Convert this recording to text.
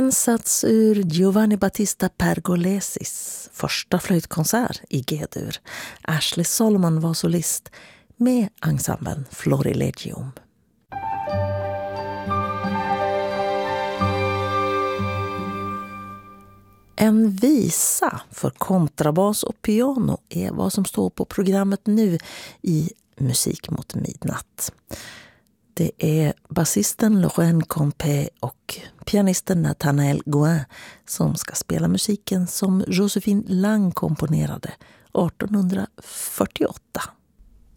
En sats ur Giovanni Battista Pergolesis första flöjtkonsert i G-dur. Ashley Solomon var solist med ensemblen Florilegium. En visa för kontrabas och piano är vad som står på programmet nu i Musik mot midnatt. Det är basisten Laurent Compé och pianisten Nathanael Gouin som ska spela musiken som Joséphine Lang komponerade 1848.